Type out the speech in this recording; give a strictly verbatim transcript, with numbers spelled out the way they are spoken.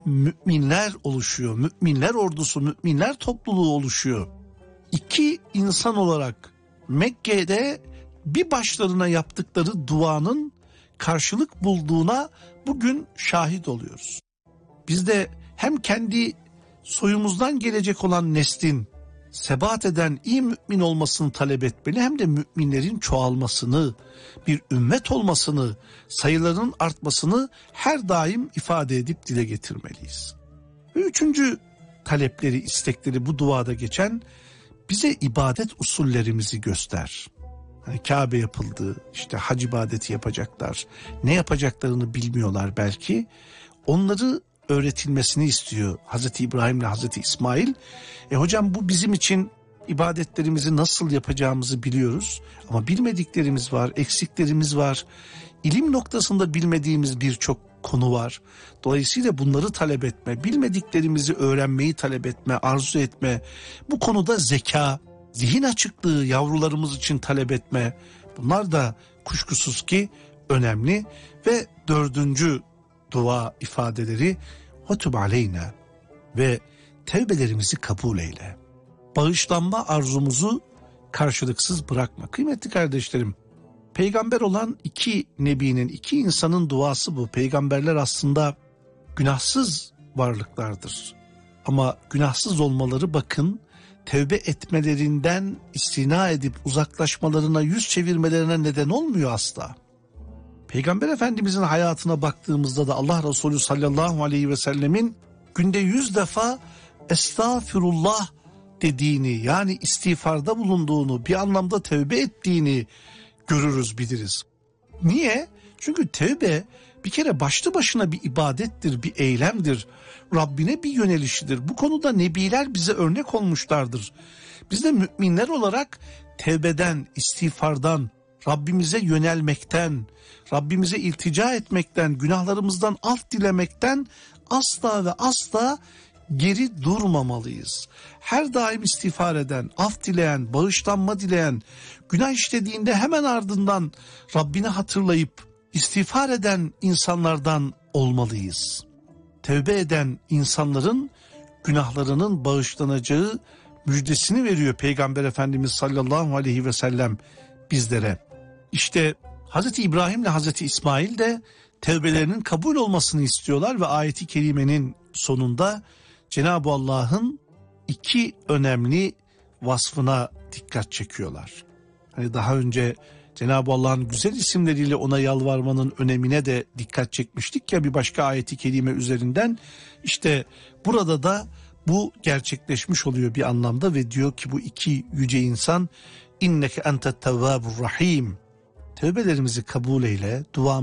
müminler oluşuyor. Müminler ordusu, müminler topluluğu oluşuyor. İki insan olarak Mekke'de bir başlarına yaptıkları duanın karşılık bulduğuna bugün şahit oluyoruz. Biz de hem kendi soyumuzdan gelecek olan neslin sebat eden iyi mümin olmasını talep etmeli, hem de müminlerin çoğalmasını, bir ümmet olmasını, sayıların artmasını her daim ifade edip dile getirmeliyiz. Ve üçüncü talepleri, istekleri bu duada geçen, bize ibadet usullerimizi göster. Yani Kabe yapıldı, işte hac ibadeti yapacaklar, ne yapacaklarını bilmiyorlar belki, onları öğretilmesini istiyor Hazreti İbrahim ile Hazreti İsmail. E hocam, bu bizim için ibadetlerimizi nasıl yapacağımızı biliyoruz ama bilmediklerimiz var, eksiklerimiz var. İlim noktasında bilmediğimiz birçok konu var. Dolayısıyla bunları talep etme, bilmediklerimizi öğrenmeyi talep etme, arzu etme, bu konuda zeka, zihin açıklığı yavrularımız için talep etme, bunlar da kuşkusuz ki önemli. Ve dördüncü dua ifadeleri, وَتُبْ عَلَيْنَا, ve tevbelerimizi kabul eyle. Bağışlanma arzumuzu karşılıksız bırakma. Kıymetli kardeşlerim, peygamber olan iki nebinin, iki insanın duası bu. Peygamberler aslında günahsız varlıklardır. Ama günahsız olmaları, bakın, tevbe etmelerinden istina edip uzaklaşmalarına, yüz çevirmelerine neden olmuyor asla. Peygamber Efendimizin hayatına baktığımızda da Allah Resulü sallallahu aleyhi ve sellemin günde yüz defa estağfirullah dediğini, yani istiğfarda bulunduğunu, bir anlamda tevbe ettiğini görürüz, biliriz. Niye? Çünkü tevbe bir kere başlı başına bir ibadettir, bir eylemdir. Rabbine bir yönelişidir. Bu konuda nebiler bize örnek olmuşlardır. Biz de müminler olarak tevbeden, istiğfardan, Rabbimize yönelmekten, Rabbimize iltica etmekten, günahlarımızdan af dilemekten asla ve asla geri durmamalıyız. Her daim istiğfar eden, af dileyen, bağışlanma dileyen, günah işlediğinde hemen ardından Rabbini hatırlayıp istiğfar eden insanlardan olmalıyız. Tevbe eden insanların günahlarının bağışlanacağı müjdesini veriyor Peygamber Efendimiz sallallahu aleyhi ve sellem bizlere. İşte Hazreti İbrahim ile Hazreti İsmail de tevbelerinin kabul olmasını istiyorlar ve ayeti kerimenin sonunda Cenab-ı Allah'ın iki önemli vasfına dikkat çekiyorlar. Hani daha önce Cenab-ı Allah'ın güzel isimleriyle ona yalvarmanın önemine de dikkat çekmiştik ya bir başka ayeti kerime üzerinden. İşte burada da bu gerçekleşmiş oluyor bir anlamda ve diyor ki bu iki yüce insan, inneke entet tevvabur rahim, tevbelerimizi kabul eyle, duamızı